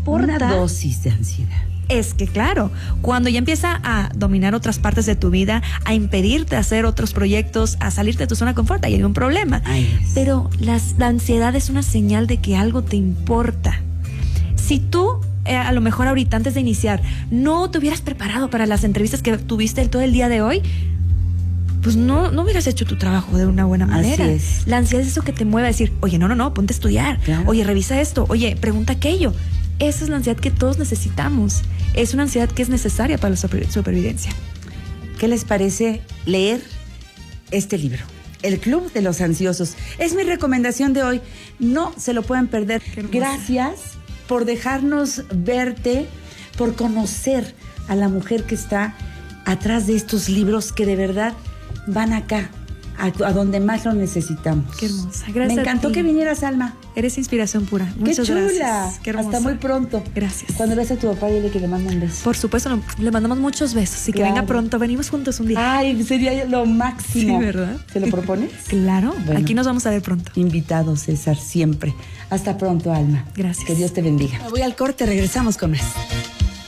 importa. Una dosis de ansiedad. Es que claro, cuando ya empieza a dominar otras partes de tu vida, a impedirte hacer otros proyectos, a salirte de tu zona de confort, ahí hay un problema. Pero la ansiedad es una señal de que algo te importa. Si tú, a lo mejor ahorita antes de iniciar, no te hubieras preparado para las entrevistas que tuviste todo el día de hoy, pues no hubieras hecho tu trabajo de una buena manera. Así es. La ansiedad es eso que te mueve a decir, oye, no, ponte a estudiar. Claro. Oye, revisa esto. Oye, pregunta aquello. Esa es la ansiedad que todos necesitamos. Es una ansiedad que es necesaria para la supervivencia. ¿Qué les parece leer este libro? El Club de los Ansiosos. Es mi recomendación de hoy. No se lo pueden perder. Gracias por dejarnos verte, por conocer a la mujer que está atrás de estos libros que de verdad van acá, a donde más lo necesitamos. Qué hermosa. Gracias. Me encantó que vinieras, Alma. Eres inspiración pura. Qué chula. Gracias. Qué hermosa. Hasta muy pronto. Gracias. Cuando veas a tu papá, dile que le mando un beso. Por supuesto, le mandamos muchos besos y que venga pronto. Venimos juntos un día. Ay, sería lo máximo. Sí, ¿verdad? ¿Se lo propones? Claro. Bueno, aquí nos vamos a ver pronto. Invitado, César, siempre. Hasta pronto, Alma. Gracias. Que Dios te bendiga. Voy al corte, regresamos con más.